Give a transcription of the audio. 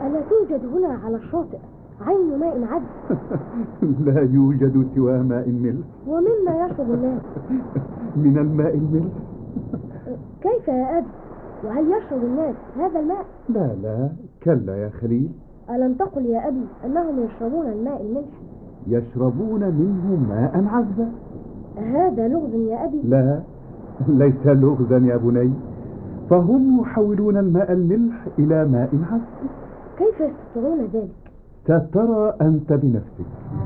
ألا توجد هنا على الشاطئ عين ماء عذب؟ لا يوجد سوى ماء ملح. ومما يشرب الناس؟ من الماء الملح. كيف يا أبي؟ وهل يشرب الناس هذا الماء؟ لا لا، كلا يا خليل. ألم تقل يا أبي أنهم يشربون الماء الملح؟ يشربون منه ماء عذبا. هذا لغز يا أبي؟ لا، ليس لغزا يا بني، فهم يحولون الماء الملح إلى ماء عذب. كيف يستطيعون ذلك؟ سترى أنت بنفسك.